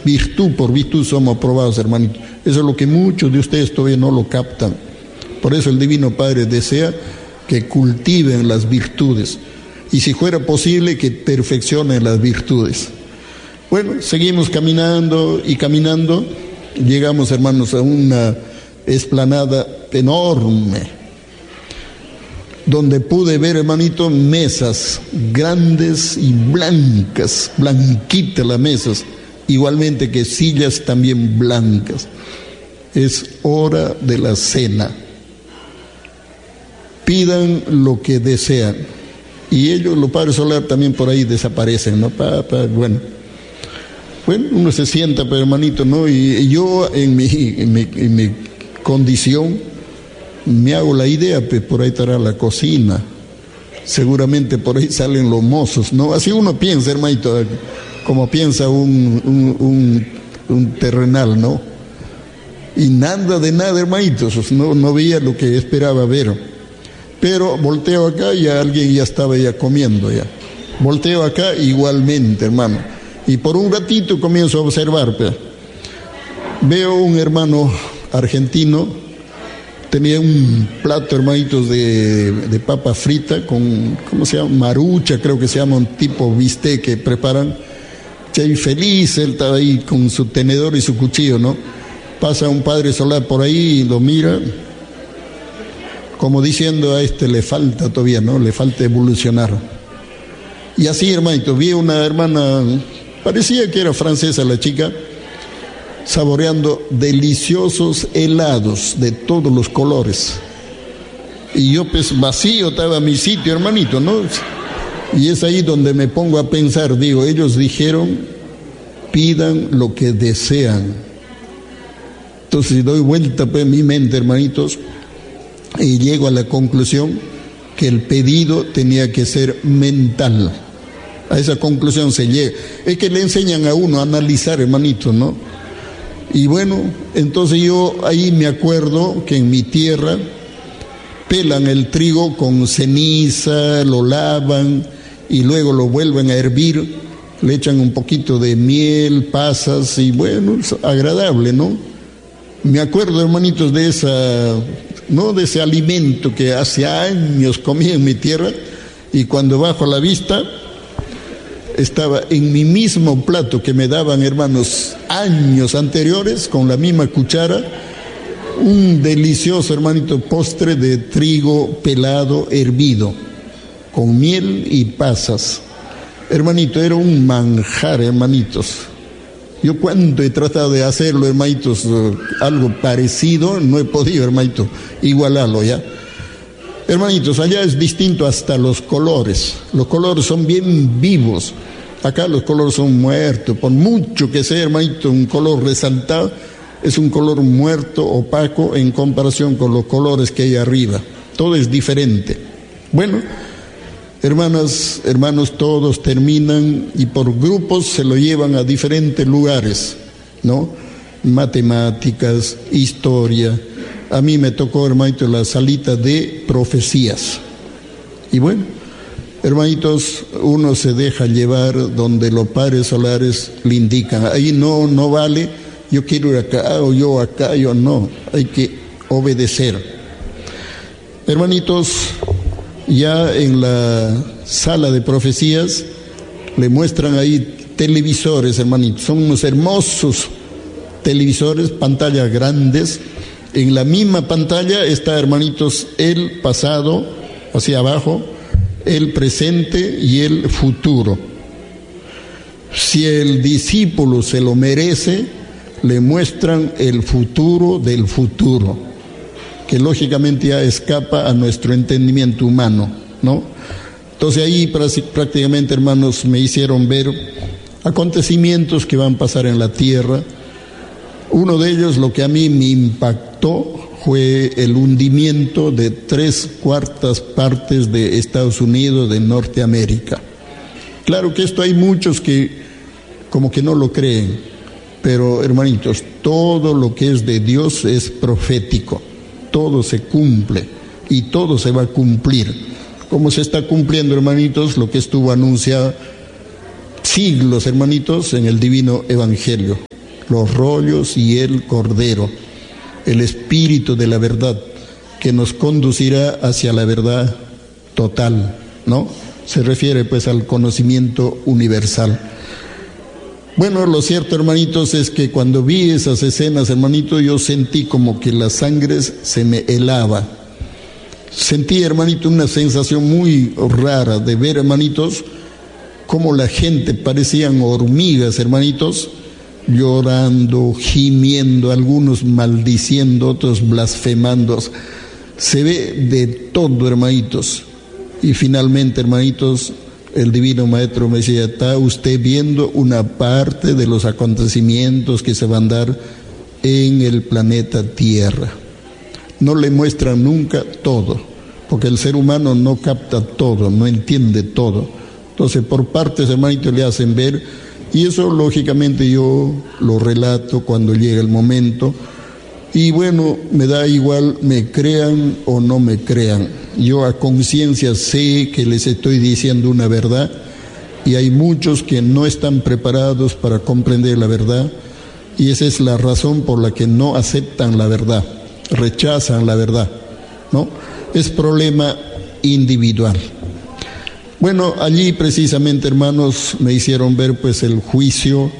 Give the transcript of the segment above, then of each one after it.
virtud por virtud somos aprobados, hermanitos. Eso es lo que muchos de ustedes todavía no lo captan. Por eso el Divino Padre desea que cultiven las virtudes y, si fuera posible, que perfeccionen las virtudes. Bueno, seguimos caminando y caminando. Llegamos, hermanos, a una explanada enorme, donde pude ver, hermanito, mesas grandes y blancas, blanquitas las mesas, igualmente que sillas también blancas. Es hora de la cena. Pidan lo que desean. Y ellos, los padres solar, también por ahí desaparecen, ¿no? Bueno, uno se sienta, pero hermanito, ¿no? Y yo en mi condición me hago la idea, pues por ahí estará la cocina, seguramente por ahí salen los mozos, ¿no? Así uno piensa, hermanito, como piensa un terrenal, ¿no? Y nada de nada, hermanitos, no veía lo que esperaba ver. Pero volteo acá y alguien ya estaba ya comiendo ya. Volteo acá igualmente, hermano. Y por un ratito comienzo a observar, pues. Veo un hermano argentino, tenía un plato, hermanitos, de papa frita con, ¿cómo se llama? Marucha, creo que se llama, un tipo bistec que preparan. Y feliz, él estaba ahí con su tenedor y su cuchillo, ¿no? Pasa un padre solar por ahí y lo mira, como diciendo, a este le falta todavía, ¿no? Le falta evolucionar. Y así, hermanito, vi una hermana, parecía que era francesa la chica, saboreando deliciosos helados de todos los colores. Y yo, pues, vacío estaba mi sitio, hermanito, ¿no? Y es ahí donde me pongo a pensar, digo, ellos dijeron, pidan lo que desean. Entonces doy vuelta, pues, en mi mente, hermanitos, y llego a la conclusión que el pedido tenía que ser mental. A esa conclusión se llega. Es que le enseñan a uno a analizar, hermanito, ¿no? Y bueno, entonces yo ahí me acuerdo que en mi tierra pelan el trigo con ceniza, lo lavan y luego lo vuelven a hervir, le echan un poquito de miel, pasas y bueno, es agradable, ¿no? Me acuerdo, hermanitos, de ese alimento que hace años comí en mi tierra, y cuando bajo la vista estaba en mi mismo plato que me daban, hermanos, años anteriores, con la misma cuchara, un delicioso, hermanito, postre de trigo pelado hervido con miel y pasas. Hermanito, era un manjar, hermanitos. Yo cuando he tratado de hacerlo, hermanitos, algo parecido, no he podido, hermanito, igualarlo ya. Hermanitos, allá es distinto hasta los colores. Los colores son bien vivos. Acá los colores son muertos. Por mucho que sea, hermanito, un color resaltado, es un color muerto, opaco, en comparación con los colores que hay arriba. Todo es diferente. Bueno, hermanas, hermanos, todos terminan y por grupos se lo llevan a diferentes lugares, ¿no? Matemáticas, historia. A mí me tocó, hermanito, la salita de profecías. Y bueno, hermanitos, uno se deja llevar donde los padres solares le indican. Ahí no vale, yo quiero ir acá o yo acá, yo no. Hay que obedecer. Hermanitos, ya en la sala de profecías le muestran ahí televisores, hermanitos. Son unos hermosos televisores, pantallas grandes. En la misma pantalla está, hermanitos, el pasado hacia abajo, el presente y el futuro. Si el discípulo se lo merece, le muestran el futuro del futuro, que lógicamente ya escapa a nuestro entendimiento humano, ¿no? Entonces ahí prácticamente, hermanos, me hicieron ver acontecimientos que van a pasar en la tierra. Uno de ellos, lo que a mí me impactó, fue el hundimiento de 3/4 partes de Estados Unidos, de Norteamérica. Claro que esto hay muchos que como que no lo creen, pero hermanitos, todo lo que es de Dios es profético. Todo se cumple y todo se va a cumplir. Como se está cumpliendo, hermanitos, lo que estuvo anunciado siglos, hermanitos, en el divino evangelio. los rollos y el cordero, el espíritu de la verdad, que nos conducirá hacia la verdad total, ¿no? Se refiere pues al conocimiento universal. Bueno, lo cierto, hermanitos, es que cuando vi esas escenas, hermanito, yo sentí como que la sangre se me helaba. Sentí, hermanito, una sensación muy rara de ver, hermanitos, cómo la gente parecían hormigas, hermanitos, llorando, gimiendo, algunos maldiciendo, otros blasfemando. Se ve de todo, hermanitos. Y finalmente, hermanitos, el Divino Maestro me decía: está usted viendo una parte de los acontecimientos que se van a dar en el planeta Tierra. No le muestran nunca todo, porque el ser humano no capta todo, no entiende todo. Entonces, por partes, hermanitos, le hacen ver, y eso lógicamente yo lo relato cuando llega el momento. Y bueno, me da igual, me crean o no me crean. Yo a conciencia sé que les estoy diciendo una verdad, y hay muchos que no están preparados para comprender la verdad, y esa es la razón por la que no aceptan la verdad, rechazan la verdad, ¿no? Es problema individual. Bueno, allí precisamente, hermanos, me hicieron ver pues el juicio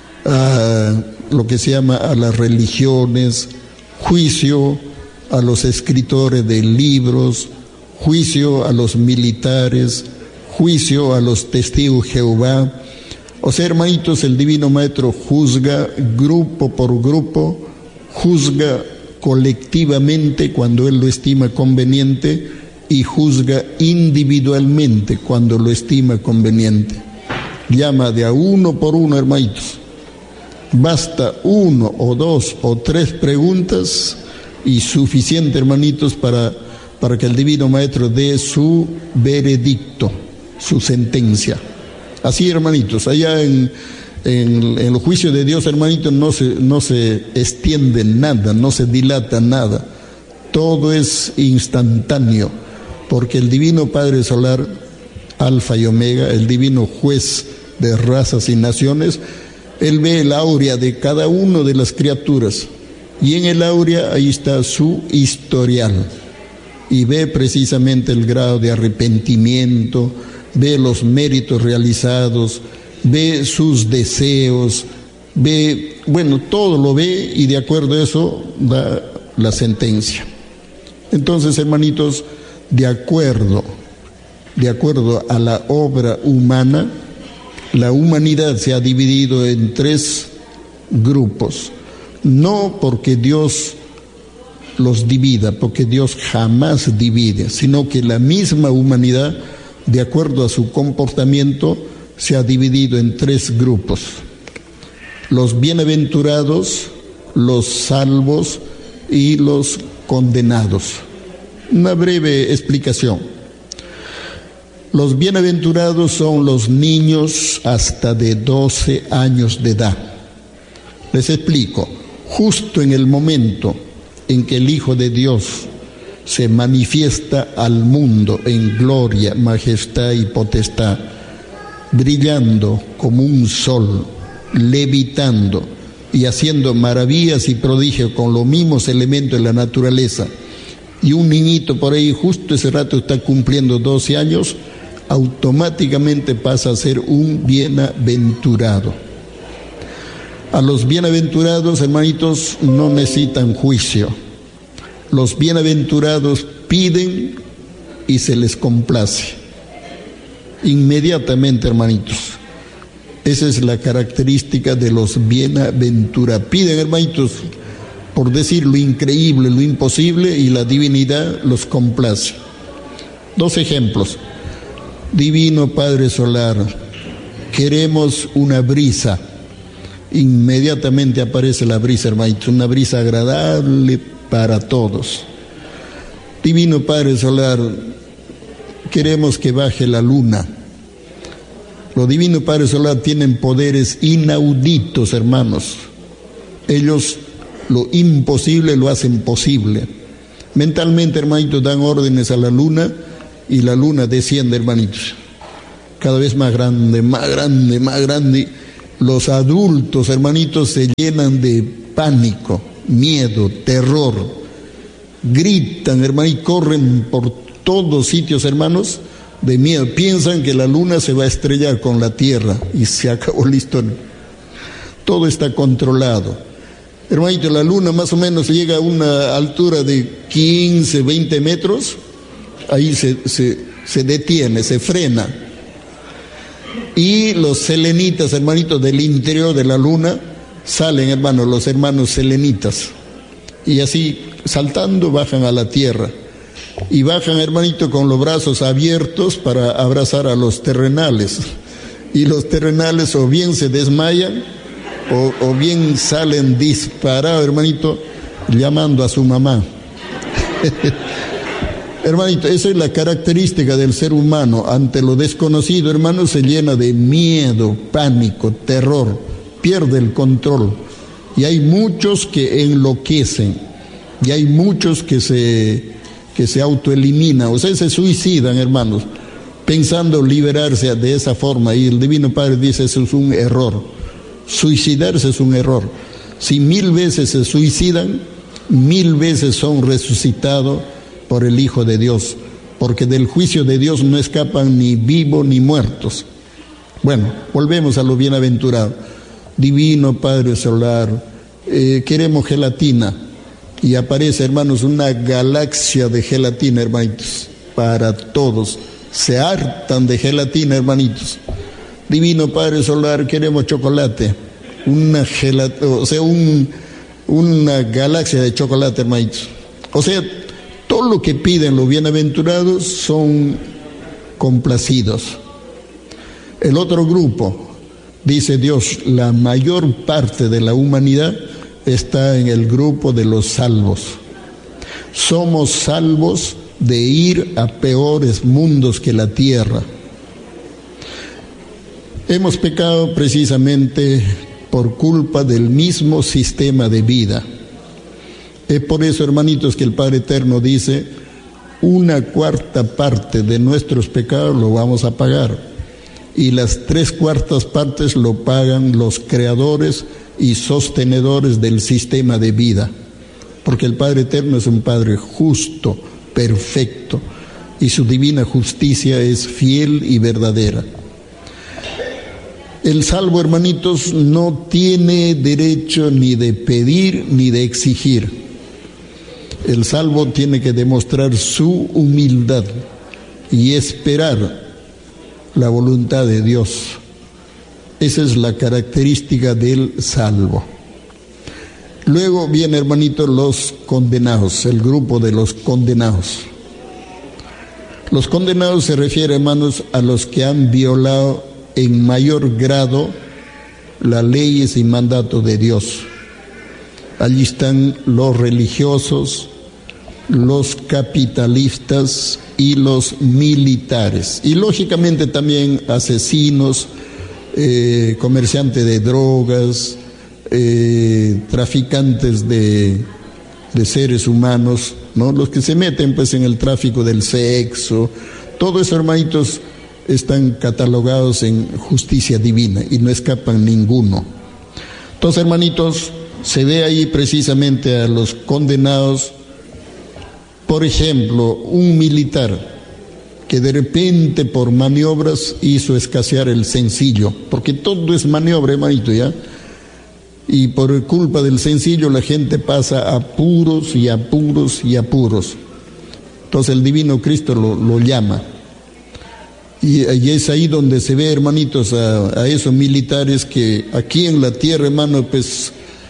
a lo que se llama a las religiones, juicio a los escritores de libros, juicio a los militares, juicio a los testigos de Jehová. O sea, hermanitos, el Divino Maestro juzga grupo por grupo, juzga colectivamente cuando él lo estima conveniente y juzga individualmente cuando lo estima conveniente. Llama de a uno por uno, hermanitos. Basta uno o dos o tres preguntas y suficiente, hermanitos, para que el Divino Maestro dé su veredicto, su sentencia. Así, hermanitos, allá en los juicios de Dios, hermanitos, no se extiende nada, no se dilata nada. Todo es instantáneo, porque el Divino Padre Solar, Alfa y Omega, el Divino Juez de razas y naciones, Él ve el áurea de cada una de las criaturas, y en el áurea ahí está su historial, y ve precisamente el grado de arrepentimiento, ve los méritos realizados, ve sus deseos, ve, bueno, todo lo ve, y de acuerdo a eso da la sentencia. Entonces, hermanitos, de acuerdo a la obra humana, la humanidad se ha dividido en tres grupos, no porque Dios los divida, porque Dios jamás divide, sino que la misma humanidad, de acuerdo a su comportamiento, se ha dividido en tres grupos: los bienaventurados, los salvos y los condenados. Una breve explicación. Los bienaventurados son los niños hasta de 12 años de edad. Les explico. Justo en el momento en que el Hijo de Dios se manifiesta al mundo en gloria, majestad y potestad, brillando como un sol, levitando y haciendo maravillas y prodigios con los mismos elementos de la naturaleza, y un niñito por ahí justo ese rato está cumpliendo 12 años, automáticamente pasa a ser un bienaventurado. A los bienaventurados, hermanitos, no necesitan juicio. Los bienaventurados piden y se les complace inmediatamente, hermanitos. Esa es la característica de los bienaventurados. Piden, hermanitos, por decir lo increíble, lo imposible, y la divinidad los complace. Dos ejemplos. Divino Padre Solar, queremos una brisa. Inmediatamente aparece la brisa, hermanitos, una brisa agradable para todos. Divino Padre Solar, queremos que baje la luna. Los Divinos Padre Solar tienen poderes inauditos, hermanos. Ellos lo imposible lo hacen posible. Mentalmente, hermanitos, dan órdenes a la luna y la luna desciende, hermanitos, cada vez más grande, más grande, más grande, los adultos, hermanitos, se llenan de pánico, miedo, terror. Gritan, hermano, y corren por todos sitios, hermanos, de miedo. Piensan que la luna se va a estrellar con la tierra y se acabó, listo. Todo está controlado. Hermanito, la luna más o menos llega a una altura de 15, 20 metros. Ahí se detiene, se frena. Y los selenitas, hermanitos, del interior de la luna, salen, hermanos, los hermanos selenitas. Y así, saltando, bajan a la tierra. Y bajan, hermanito, con los brazos abiertos para abrazar a los terrenales. Y los terrenales o bien se desmayan, o bien salen disparados, hermanito, llamando a su mamá. Hermanito, esa es la característica del ser humano. Ante lo desconocido, hermano, se llena de miedo, pánico, terror, pierde el control. Y hay muchos que enloquecen, y hay muchos que se autoeliminan, o sea, se suicidan, hermanos, pensando liberarse de esa forma. Y el Divino Padre dice, eso es un error. Suicidarse es un error. Si 1000 veces se suicidan, 1000 veces son resucitados por el Hijo de Dios, porque del juicio de Dios no escapan ni vivos ni muertos. Bueno, volvemos a lo bienaventurado. Divino Padre Solar, queremos gelatina, y aparece, hermanos, una galaxia de gelatina, hermanitos, para todos. Se hartan de gelatina, hermanitos. Divino Padre Solar, queremos chocolate, una galaxia de chocolate, hermanitos. O sea, todo lo que piden los bienaventurados son complacidos. El otro grupo, dice Dios, la mayor parte de la humanidad está en el grupo de los salvos. Somos salvos de ir a peores mundos que la tierra. Hemos pecado precisamente por culpa del mismo sistema de vida. Es por eso, hermanitos, que el Padre Eterno dice, 1/4 parte de nuestros pecados lo vamos a pagar, y las 3/4 partes lo pagan los creadores y sostenedores del sistema de vida, porque el Padre Eterno es un Padre justo, perfecto, y su divina justicia es fiel y verdadera. El salvo, hermanitos, no tiene derecho ni de pedir ni de exigir. El salvo tiene que demostrar su humildad y esperar la voluntad de Dios. Esa es la característica del salvo. Luego viene, hermanitos, los condenados, el grupo de los condenados. Los condenados se refiere, hermanos, a los que han violado en mayor grado las leyes y mandatos de Dios. Allí están los religiosos, los capitalistas y los militares. Y lógicamente también asesinos, comerciantes de drogas, traficantes de seres humanos, ¿no? Los que se meten pues en el tráfico del sexo. Todo eso, hermanitos, están catalogados en justicia divina y no escapan ninguno. Entonces, hermanitos, se ve ahí precisamente a los condenados. Por ejemplo, un militar que de repente por maniobras hizo escasear el sencillo, porque todo es maniobra, hermanito, ¿ya? Y por culpa del sencillo la gente pasa apuros y apuros y apuros. Entonces el Divino Cristo lo llama. Y es ahí donde se ve, hermanitos, a esos militares que aquí en la tierra, hermano, pues,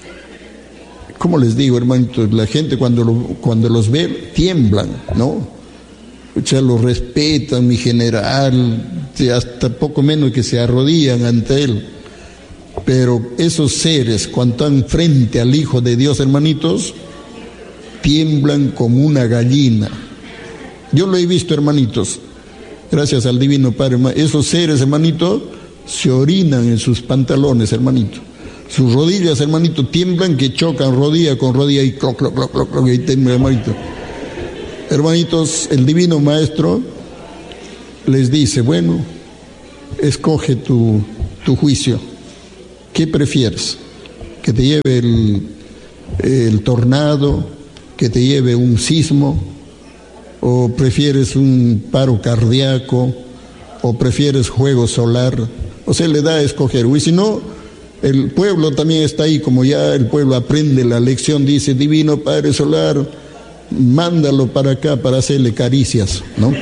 ¿cómo les digo, hermanitos? La gente cuando los ve, tiemblan, ¿no? O sea, los respetan, mi general, hasta poco menos que se arrodillan ante él. Pero esos seres, cuando están frente al Hijo de Dios, hermanitos, tiemblan como una gallina. Yo lo he visto, hermanitos. Gracias al Divino Padre, esos seres, hermanito, se orinan en sus pantalones, hermanito. Sus rodillas, hermanito, tiemblan, que chocan rodilla con rodilla y cloc, cloc, cloc, cloc, cloc, y tiemblan, hermanito. Hermanitos, el Divino Maestro les dice, bueno, escoge tu juicio. ¿Qué prefieres? ¿Que te lleve el tornado? ¿Que te lleve un sismo? ¿O prefieres un paro cardíaco? ¿O prefieres juego solar? O sea, le da a escoger. Y si no, el pueblo también está ahí, como ya el pueblo aprende la lección, dice: Divino Padre Solar, mándalo para acá para hacerle caricias, ¿no?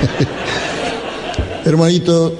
Hermanito,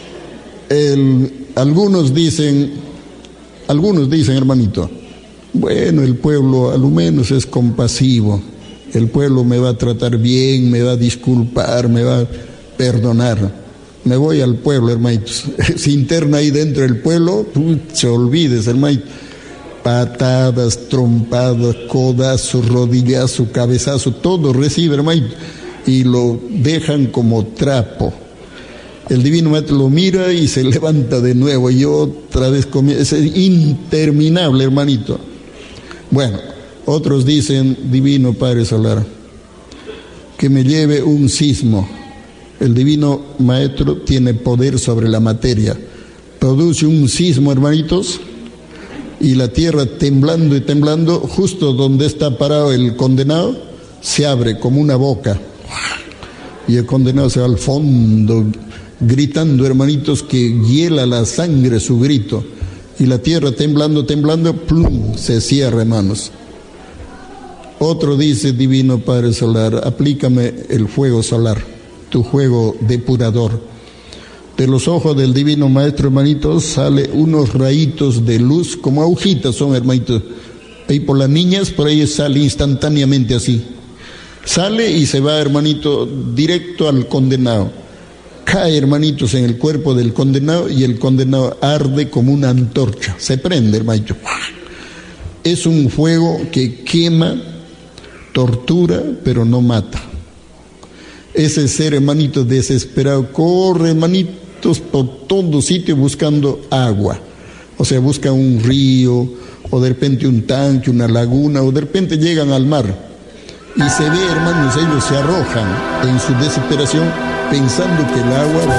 algunos dicen, hermanito, bueno, el pueblo a lo menos es compasivo, el pueblo me va a tratar bien, me va a disculpar, me va a perdonar. Me voy al pueblo, hermanitos. Se interna ahí dentro del pueblo, se olvides, hermanito. Patadas, trompadas, codazo, rodillazo, cabezazo, todo recibe, hermanito. Y lo dejan como trapo. El Divino Maestro lo mira y se levanta de nuevo y otra vez comienza. Es interminable, hermanito. Bueno, otros dicen: Divino Padre Solar, que me lleve un sismo. El Divino Maestro tiene poder sobre la materia. Produce un sismo, hermanitos, y la tierra temblando y temblando, justo donde está parado el condenado, se abre como una boca. Y el condenado se va al fondo, gritando, hermanitos, que hiela la sangre su grito. Y la tierra temblando, temblando, plum, se cierra, hermanos. Otro dice: Divino Padre Solar, aplícame el fuego solar, tu fuego depurador. De los ojos del Divino Maestro, hermanitos, sale unos rayitos de luz, como agujitas son, hermanitos. Ahí por las niñas, por ahí sale instantáneamente así. Sale y se va, hermanito, directo al condenado. Cae, hermanitos, en el cuerpo del condenado y el condenado arde como una antorcha. Se prende, hermanito. Es un fuego que quema, tortura, pero no mata. Ese ser, hermanito, desesperado, corre, hermanitos, por todo sitio buscando agua. O sea, busca un río, o de repente un tanque, una laguna, o de repente llegan al mar. Y se ve, hermanos, ellos se arrojan en su desesperación pensando que el agua